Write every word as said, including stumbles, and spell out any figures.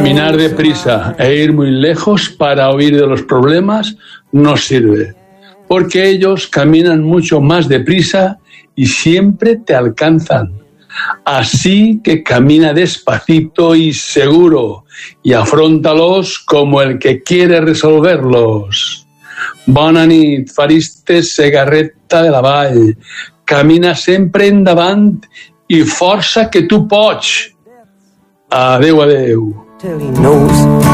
Caminar deprisa e ir muy lejos para huir de los problemas no sirve, porque ellos caminan mucho más deprisa y siempre te alcanzan. Así que camina despacito y seguro y afróntalos como el que quiere resolverlos. Bona nit, Faristes Segarreta de la Vall. Camina sempre endavant i força que tu pots. Adeu, adeu.